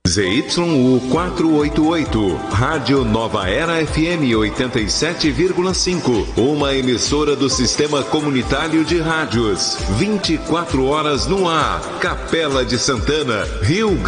ZYU 488, Rádio Nova Era FM 87,5, uma emissora do Sistema Comunitário de Rádios, 24 horas no ar, Capela de Santana, Rio Grande.